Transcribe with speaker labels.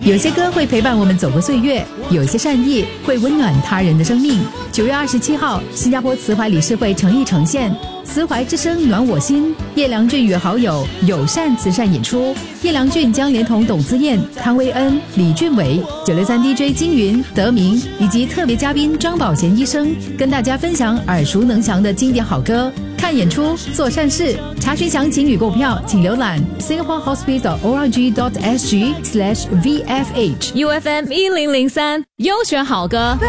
Speaker 1: 有些歌会陪伴我们走过岁月，有些善意会温暖他人的生命。9月27号，新加坡慈怀理事会诚意呈现慈怀之声暖我心，叶良俊与好友友善慈善演出。叶良俊将连同董姿燕、汤威恩、李俊伟、963 DJ 金云、德明以及特别嘉宾张宝贤医生，跟大家分享耳熟能详的经典好歌。看演出，做善事。查询详情与购票，请浏览 singaporehospice.org.sg/VFH。UFM 1003，优选好歌。